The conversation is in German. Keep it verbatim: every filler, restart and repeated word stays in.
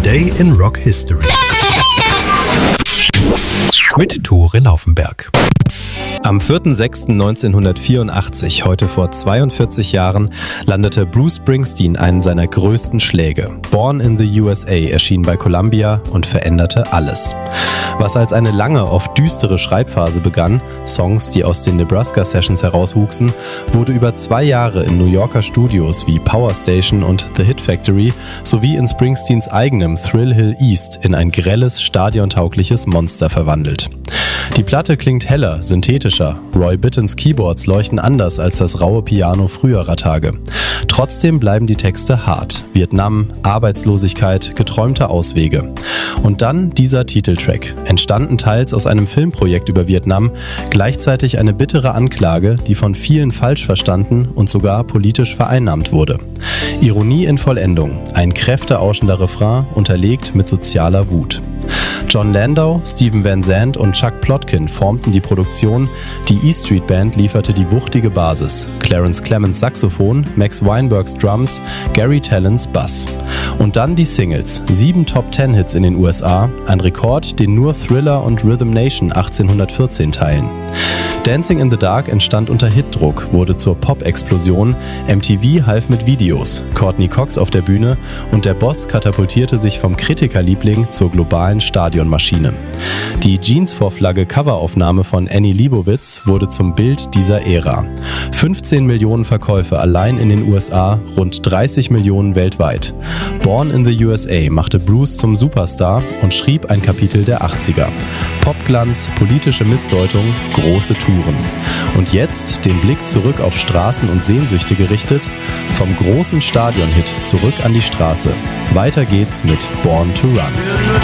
Today in Rock History mit Tore Laufenberg. Am vierter sechster neunzehnhundertvierundachtzig, heute vor zweiundvierzig Jahren, landete Bruce Springsteen einen seiner größten Schläge. Born in the U S A erschien bei Columbia und veränderte alles. Was als eine lange, oft düstere Schreibphase begann, Songs, die aus den Nebraska Sessions herauswuchsen, wurde über zwei Jahre in New Yorker Studios wie Power Station und The Hit Factory sowie in Springsteens eigenem Thrill Hill East in ein grelles, stadiontaugliches Monster verwandelt. Die Platte klingt heller, synthetischer. Roy Bittens Keyboards leuchten anders als das raue Piano früherer Tage. Trotzdem bleiben die Texte hart. Vietnam, Arbeitslosigkeit, geträumte Auswege. Und dann dieser Titeltrack, entstanden teils aus einem Filmprojekt über Vietnam, gleichzeitig eine bittere Anklage, die von vielen falsch verstanden und sogar politisch vereinnahmt wurde. Ironie in Vollendung, ein kräfteauschender Refrain, unterlegt mit sozialer Wut. John Landau, Steven Van Zandt und Chuck Plotkin formten die Produktion, die E Street Band lieferte die wuchtige Basis, Clarence Clemons Saxophon, Max Weinbergs Drums, Gary Tallents Bass. Und dann die Singles, sieben Top-Ten-Hits in den U S A, ein Rekord, den nur Thriller und Rhythm Nation achtzehnhundertvierzehn teilen. Dancing in the Dark entstand unter Hitdruck, wurde zur Pop-Explosion, M T V half mit Videos, Courtney Cox auf der Bühne und der Boss katapultierte sich vom Kritikerliebling zur globalen Stadionmaschine. Die Jeans-vor-Flagge-Coveraufnahme von Annie Leibovitz wurde zum Bild dieser Ära. fünfzehn Millionen Verkäufe allein in den U S A, rund dreißig Millionen weltweit. Born in the U S A machte Bruce zum Superstar und schrieb ein Kapitel der achtziger. Popglanz, politische Missdeutung, große Touren. Und jetzt den Blick zurück auf Straßen und Sehnsüchte gerichtet, vom großen Stadion-Hit zurück an die Straße. Weiter geht's mit Born to Run.